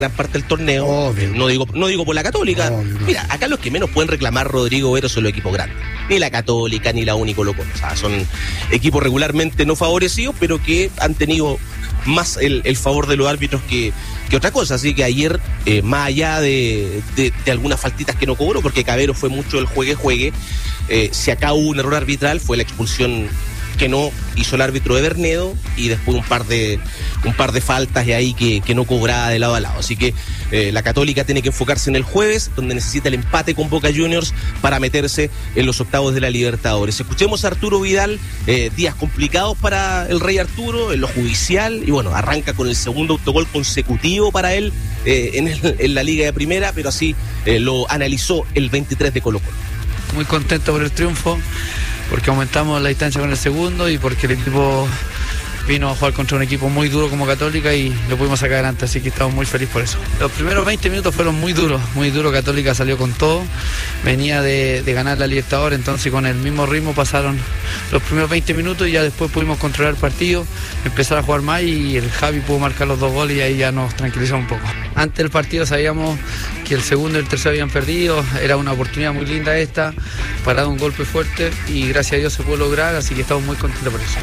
gran parte del torneo. Obvio. No digo por la Católica. Obvio, no. Mira, acá los que menos pueden reclamar Rodrigo Vero son los equipos grandes. Ni la Católica, ni la Uni Colo-Colo. O sea, son equipos regularmente no favorecidos, pero que han tenido más el favor de los árbitros que otra cosa. Así que ayer, más allá de algunas faltitas que no cobró, porque Cabero fue mucho el juegue, si acá hubo un error arbitral, fue la expulsión que no hizo el árbitro de Bernedo, y después un par de faltas y ahí que no cobraba de lado a lado. Así que la Católica tiene que enfocarse en el jueves, donde necesita el empate con Boca Juniors para meterse en los octavos de la Libertadores. Escuchemos a Arturo Vidal, días complicados para el Rey Arturo en lo judicial, y bueno, arranca con el segundo autogol consecutivo para él en la Liga de Primera, pero así lo analizó el 23 de Colo-Colo. Muy contento por el triunfo, porque aumentamos la distancia con el segundo y porque el equipo vino a jugar contra un equipo muy duro como Católica y lo pudimos sacar adelante, así que estamos muy felices por eso. Los primeros 20 minutos fueron muy duros. Católica salió con todo, venía de ganar la Libertadores, entonces con el mismo ritmo pasaron los primeros 20 minutos y ya después pudimos controlar el partido, empezar a jugar más y el Javi pudo marcar los 2 goles y ahí ya nos tranquilizamos un poco. Antes del partido sabíamos que el segundo y el tercero habían perdido, era una oportunidad muy linda esta para dar un golpe fuerte y gracias a Dios se pudo lograr, así que estamos muy contentos por eso.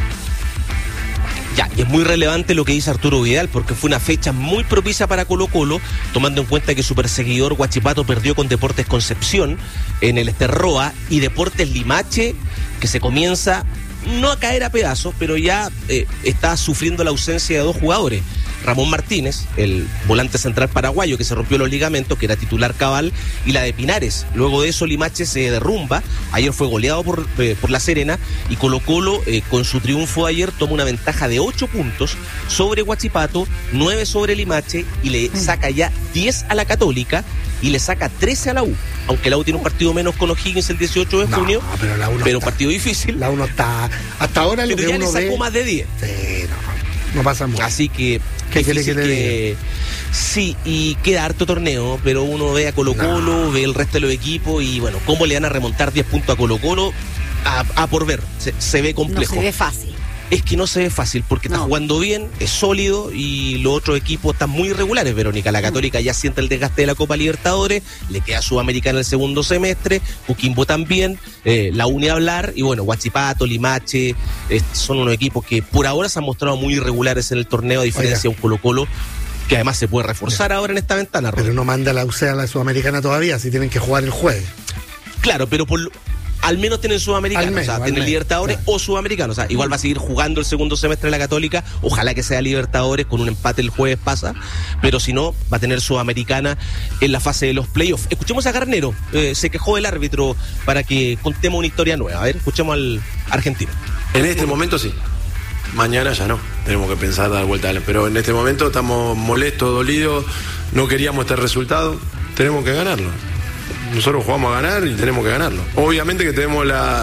Ya, y es muy relevante lo que dice Arturo Vidal, porque fue una fecha muy propicia para Colo-Colo, tomando en cuenta que su perseguidor Huachipato perdió con Deportes Concepción en el Esterroa, y Deportes Limache, que se comienza no a caer a pedazos, pero ya está sufriendo la ausencia de 2 jugadores. Ramón Martínez, el volante central paraguayo que se rompió los ligamentos, que era titular cabal, y la de Pinares. Luego de eso Limache se derrumba, ayer fue goleado por La Serena, y Colo-Colo con su triunfo ayer toma una ventaja de 8 puntos sobre Huachipato, 9 sobre Limache, y le saca ya 10 a la Católica y le saca 13 a la U, aunque la U tiene un partido menos con O'Higgins el 18 de junio, pero un partido difícil. La U no está, hasta ahora lo pero que ya uno le sacó ve, más de 10. Sí, no pasa mucho. Así que ¿qué quiere que le diga? Sí, y queda harto torneo, pero uno ve a Colo-Colo, ve el resto de los equipos y bueno, cómo le van a remontar 10 puntos a Colo-Colo, a por ver, se ve complejo. No se ve fácil. Es que no se ve fácil porque está jugando bien, es sólido, y los otros equipos están muy irregulares, Verónica. La Católica ya siente el desgaste de la Copa Libertadores, le queda Sudamericana el segundo semestre, Coquimbo también, la Uni a hablar, y bueno, Huachipato, Limache, son unos equipos que por ahora se han mostrado muy irregulares en el torneo, a diferencia de un Colo-Colo que además se puede reforzar ahora en esta ventana, Rodrigo. Pero no manda la UCE a la Sudamericana todavía, si tienen que jugar el jueves. Claro, pero al menos tienen Sudamericano, o sea, tienen Libertadores, claro, o Sudamericano, o sea, igual va a seguir jugando el segundo semestre de la Católica, ojalá que sea Libertadores, con un empate el jueves pasa, pero si no, va a tener Sudamericana en la fase de los playoffs. Escuchemos a Garnero, se quejó el árbitro para que contemos una historia nueva. A ver, escuchemos al argentino. En este momento sí, mañana ya no, tenemos que pensar dar vuelta, pero en este momento estamos molestos, dolidos, no queríamos este resultado, tenemos que ganarlo. Nosotros jugamos a ganar y tenemos que ganarlo. Obviamente que tenemos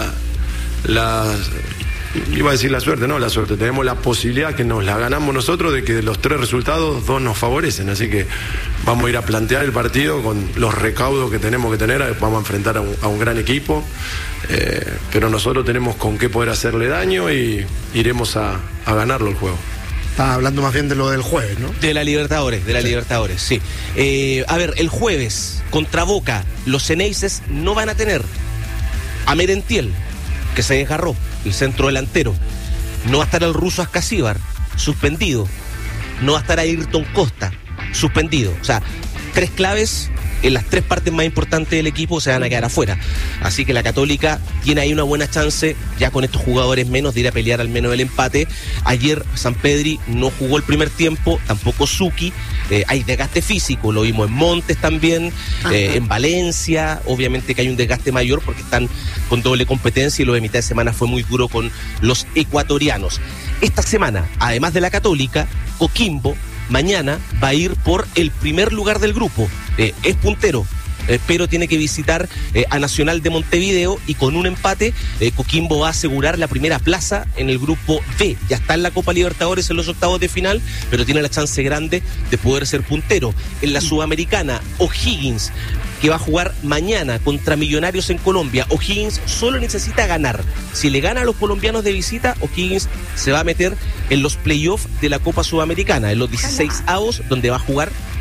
iba a decir la suerte, no la suerte, tenemos la posibilidad que nos la ganamos nosotros de que de los 3 resultados 2 nos favorecen, así que vamos a ir a plantear el partido con los recaudos que tenemos que tener, vamos a enfrentar a un gran equipo, pero nosotros tenemos con qué poder hacerle daño y iremos a ganarlo el juego. Estaba hablando más bien de lo del jueves, ¿no? De la Libertadores, sí. A ver, el jueves, contra Boca, los Ceneices no van a tener a Merentiel, que se desgarró, el centro delantero. No va a estar el ruso Ascasíbar, suspendido. No va a estar Ayrton Costa, suspendido. O sea, 3 claves en las 3 partes más importantes del equipo se van a quedar afuera. Así que la Católica tiene ahí una buena chance, ya con estos jugadores menos, de ir a pelear al menos el empate. Ayer Sampedri no jugó el primer tiempo, tampoco Zucchi. Hay desgaste físico, lo vimos en Montes también, en Valencia. Obviamente que hay un desgaste mayor porque están con doble competencia, y lo de mitad de semana fue muy duro con los ecuatorianos. Esta semana, además de la Católica, Coquimbo mañana va a ir por el primer lugar del grupo. Es puntero, pero tiene que visitar a Nacional de Montevideo, y con un empate Coquimbo va a asegurar la primera plaza en el grupo B. Ya está en la Copa Libertadores en los octavos de final, pero tiene la chance grande de poder ser puntero. En la Sudamericana, O'Higgins, que va a jugar mañana contra Millonarios en Colombia. O'Higgins solo necesita ganar. Si le gana a los colombianos de visita, O'Higgins se va a meter en los playoffs de la Copa Sudamericana, en los 16avos, donde va a jugar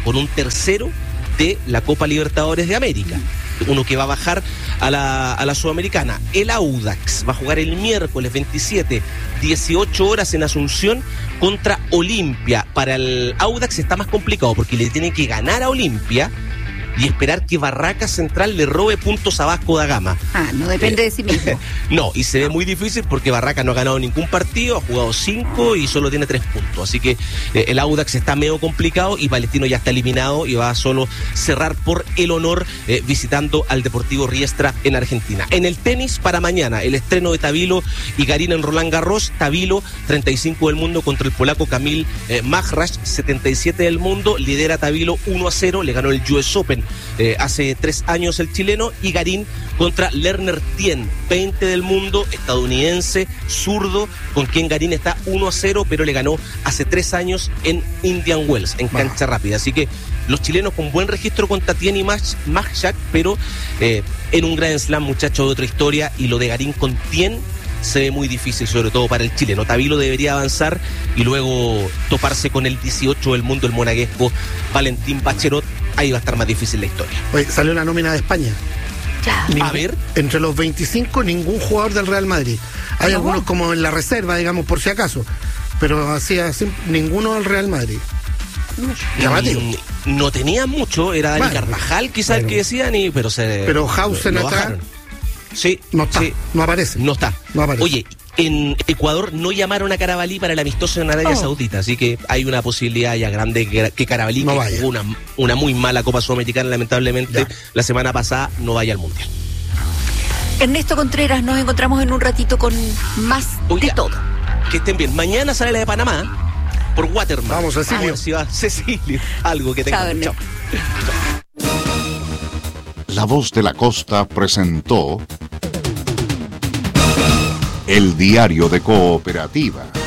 con un tercero de la Copa Libertadores de América, uno que va a bajar a la Sudamericana. El Audax va a jugar el miércoles 27, 18 horas en Asunción contra Olimpia. Para el Audax está más complicado porque le tiene que ganar a Olimpia y esperar que Barracas Central le robe puntos a Vasco da Gama. No depende de sí mismo. No, y se ve muy difícil porque Barracas no ha ganado ningún partido, ha jugado 5 y solo tiene 3 puntos. Así que el Audax está medio complicado y Palestino ya está eliminado y va a solo cerrar por el honor visitando al Deportivo Riestra en Argentina. En el tenis, para mañana, el estreno de Tabilo y Garín en Roland Garros. Tabilo, 35 del mundo contra el polaco Kamil Majraj, 77 del mundo. Lidera Tabilo 1-0, le ganó el US Open hace 3 años el chileno, y Garín contra Lerner Tien, 20 del mundo, estadounidense, zurdo, con quien Garín está 1-0, pero le ganó hace 3 años en Indian Wells, en cancha rápida. Así que los chilenos con buen registro contra Tien y Majraj, pero en un Grand Slam, muchacho, de otra historia, y lo de Garín con Tien se ve muy difícil, sobre todo para el chileno. Tabilo debería avanzar y luego toparse con el 18 del mundo, el monegasco Valentín Baccherot. Ahí va a estar más difícil la historia. Oye, salió la nómina de España. A ver. Entre los 25, ningún jugador del Real Madrid. Hay algunos como en la reserva, digamos, por si acaso. Pero así ninguno del Real Madrid. Llamativo. No tenía mucho, era Dani Carvajal, quizás el que decían, pero Hausen atrás. Sí, no está, sí. no aparece. No está. No aparece. Oye, en Ecuador no llamaron a Carabalí para el amistoso en Arabia Saudita, así que hay una posibilidad ya grande que Carabalí, no que jugó una muy mala Copa Sudamericana, lamentablemente, la semana pasada, no vaya al Mundial. Ernesto Contreras, nos encontramos en un ratito con más de todo. Que estén bien. Mañana sale la de Panamá por Waterman. Vamos, Cecilio. A ver si va Cecilio. Algo que tenga. Chao. La Voz de la Costa presentó El Diario de Cooperativa.